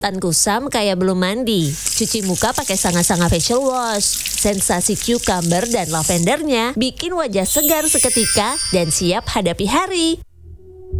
Tan kusam kayak belum mandi. Cuci muka pakai sanga-sanga facial wash. Sensasi cucumber dan lavendernya bikin wajah segar seketika dan siap hadapi hari.